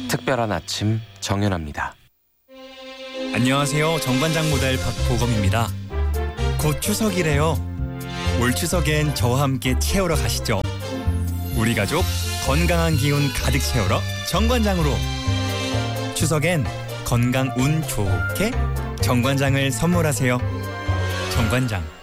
특별한 아침 정연합니다. 안녕하세요. 정관장 모델 박보검입니다. 곧 추석이래요. 올 추석엔 저와 함께 채우러 가시죠. 우리 가족 건강한 기운 가득 채우러 정관장으로. 추석엔 건강 운 좋게 정관장을 선물하세요. 정관장.